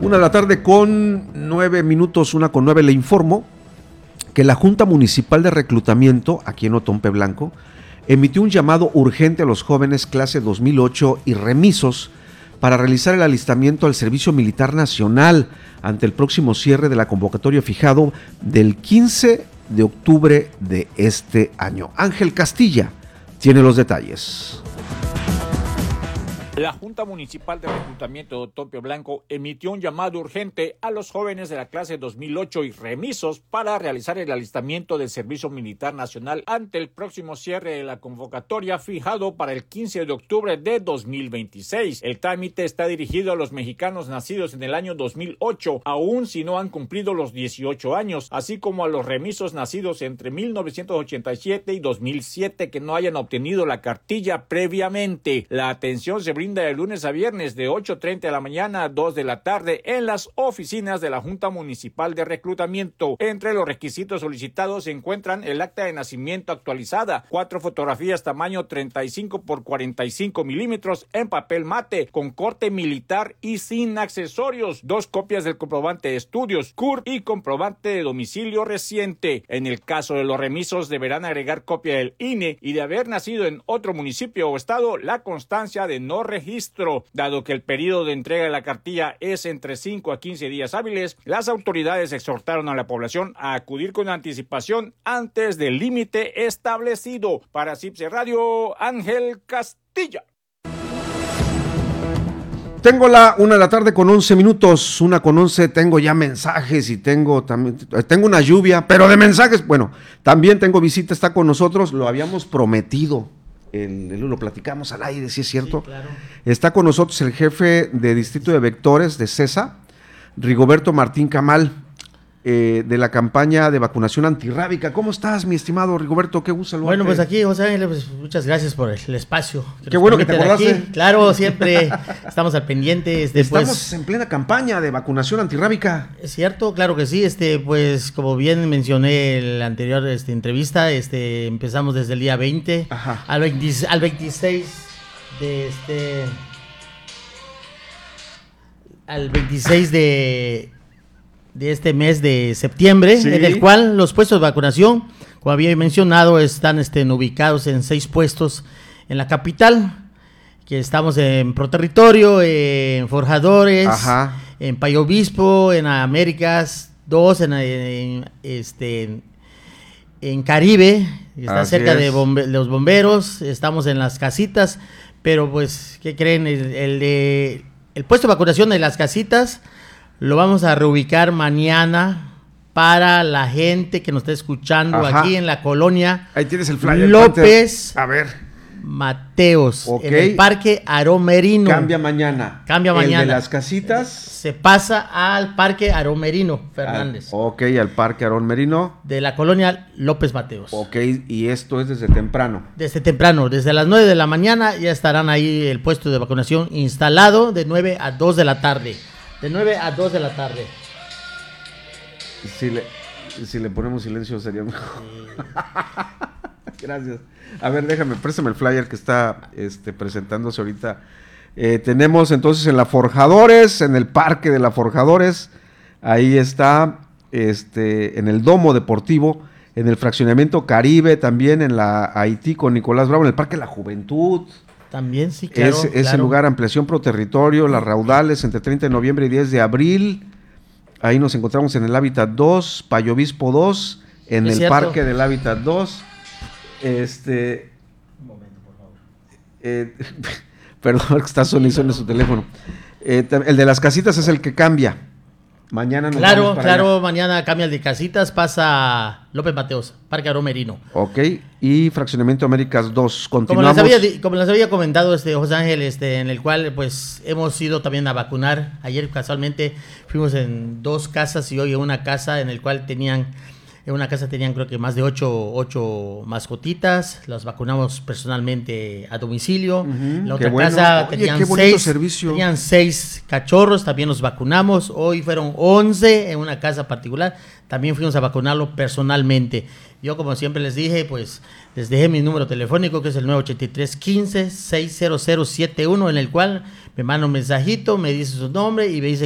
1:09 p.m, 1:09 le informo que la Junta Municipal de Reclutamiento, aquí en Otompe Blanco, emitió un llamado urgente a los jóvenes clase 2008 y remisos para realizar el alistamiento al Servicio Militar Nacional ante el próximo cierre de la convocatoria fijado del 15 de octubre de este año. Ángel Castilla tiene los detalles. La Junta Municipal de Reclutamiento de Otompe Blanco emitió un llamado urgente a los jóvenes de la clase 2008 y remisos para realizar el alistamiento del Servicio Militar Nacional ante el próximo cierre de la convocatoria fijado para el 15 de octubre de 2026. El trámite está dirigido a los mexicanos nacidos en el año 2008, aun si no han cumplido los 18 años, así como a los remisos nacidos entre 1987 y 2007 que no hayan obtenido la cartilla previamente. La atención se brinda de lunes a viernes de 8:30 de la mañana a 2 de la tarde en las oficinas de la Junta Municipal de Reclutamiento. Entre los requisitos solicitados se encuentran el acta de nacimiento actualizada, 4 fotografías tamaño 35 por 45 milímetros en papel mate, con corte militar y sin accesorios, 2 copias del comprobante de estudios, CURP y comprobante de domicilio reciente. En el caso de los remisos deberán agregar copia del INE y de haber nacido en otro municipio o estado, la constancia de no registro. Dado que el periodo de entrega de la cartilla es entre 5 a 15 días hábiles, las autoridades exhortaron a la población a acudir con anticipación antes del límite establecido. Para CIPSE Radio, Ángel Castilla. Tengo la 1:11 p.m, 1:11, tengo ya mensajes y tengo una lluvia, pero de mensajes. Bueno, también tengo visita, está con nosotros, lo habíamos prometido. Lo platicamos al aire, si es cierto. Sí, claro. Está con nosotros el jefe de Distrito de Vectores de CESA, Rigoberto Martín Camal, de la campaña de vacunación antirrábica. ¿Cómo estás, mi estimado Rigoberto? Qué gusto saludarte. Bueno, pues aquí, José Ángel, pues muchas gracias por el espacio. Qué bueno que te acordaste. Claro, siempre estamos al pendiente. Estamos en plena campaña de vacunación antirrábica. Es cierto, claro que sí. Pues como bien mencioné en la anterior entrevista, empezamos desde el día 20 al 26 de al 26 de este mes de septiembre, sí, en el cual los puestos de vacunación, como había mencionado, están ubicados en 6 puestos en la capital, que estamos en Proterritorio, en Forjadores, en Payo Obispo, en Américas 2, en Caribe, que está cerca de los bomberos, estamos en las casitas, pero pues, ¿qué creen? El puesto de vacunación de las casitas lo vamos a reubicar mañana para la gente que nos está escuchando aquí en la colonia. Ahí tienes el flyer. López a ver. Mateos, en el Parque Aromerino. Cambia mañana. El de las casitas se pasa al Parque Aromerino, Fernández. Al Parque Aromerino. De la colonia López Mateos. Y esto es desde temprano. Desde temprano, desde las 9 de la mañana ya estarán ahí el puesto de vacunación instalado de 9 a 2 de la tarde. De 9 a 2 de la tarde. Si le ponemos silencio sería mejor. Gracias. A ver, préstame el flyer que está presentándose ahorita. Tenemos entonces en la Forjadores, en el Parque de la Forjadores, ahí está, en el Domo Deportivo, en el Fraccionamiento Caribe, también en la Haití con Nicolás Bravo, en el Parque de la Juventud. También, sí, claro. Ese lugar, ampliación pro territorio, las raudales entre 30 de noviembre y 10 de abril. Ahí nos encontramos en el Hábitat 2, Payo Obispo 2, en el Parque del Hábitat 2. Un momento, por favor. Perdón, que está sonando su teléfono. El de las casitas es el que cambia. Mañana nos vamos para allá. Mañana cambia el de casitas, pasa López Mateos, Parque Aromerino. Y Fraccionamiento Américas 2, continuamos. Como les había comentado José Ángel, en el cual pues hemos ido también a vacunar. Ayer casualmente fuimos en 2 casas y hoy en una casa en el cual tenían creo que más de 8 mascotitas, las vacunamos personalmente a domicilio. La otra casa tenían 6 cachorros, también los vacunamos. Hoy fueron 11 en una casa particular, también fuimos a vacunarlo personalmente. Yo, como siempre les dije, pues les dejé mi número telefónico, que es el 983-15-60071, en el cual me manda un mensajito, me dice su nombre y me dice